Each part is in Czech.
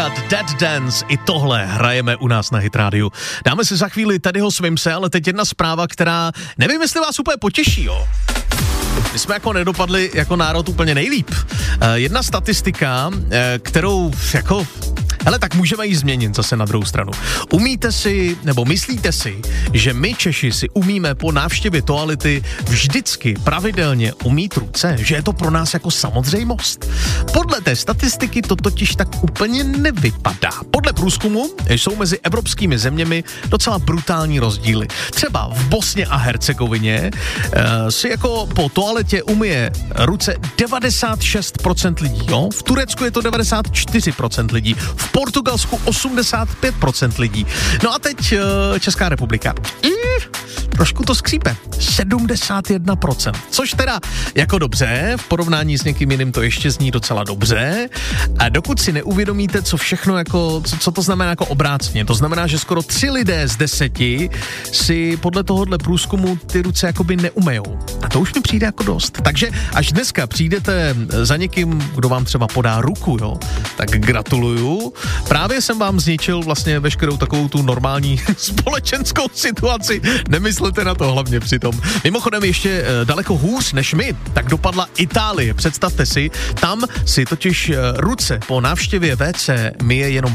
Dead Dance, i tohle hrajeme u nás na Hit Radio. Dáme si za chvíli Tadyho Swimse, ale teď jedna zpráva, která nevím, jestli vás úplně potěší, jo. My jsme jako nedopadli jako národ úplně nejlíp. Jedna statistika, kterou jako... Hele, tak můžeme ji změnit zase na druhou stranu. Umíte si, nebo myslíte si, že my Češi si umíme po návštěvě toalety vždycky pravidelně umýt ruce? Že je to pro nás jako samozřejmost? Podle té statistiky to totiž tak úplně nevypadá. Podle průzkumu jsou mezi evropskými zeměmi docela brutální rozdíly. Třeba v Bosně a Hercegovině si jako po toaletě umyje ruce 96% lidí, jo? V Turecku je to 94% lidí, v Portugalsku 85% lidí. No a teď Česká republika. Trošku to skřípe. 71%. Což teda jako dobře, v porovnání s někým jiným to ještě zní docela dobře. A dokud si neuvědomíte, co všechno jako, co to znamená jako obráceně. To znamená, že skoro 3 lidé z 10 si podle tohohle průzkumu ty ruce jakoby neumejou. A to už mi přijde jako dost. Takže až dneska přijdete za někým, kdo vám třeba podá ruku, jo, tak gratuluju. Právě jsem vám zničil vlastně veškerou takovou tu normální společenskou situaci. Nemyslete na to hlavně přitom. Mimochodem ještě daleko hůř než my, tak dopadla Itálie. Představte si, tam si totiž ruce po návštěvě WC myje jenom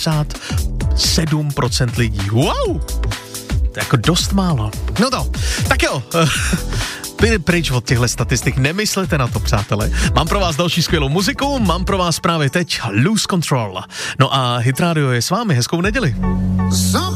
57% lidí. Wow! To je jako dost málo. No to, tak jo. Pryč od těchto statistik, nemyslete na to, přátelé. Mám pro vás další skvělou muziku, mám pro vás právě teď Lose Control. No a Hit Radio je s vámi, hezkou neděli.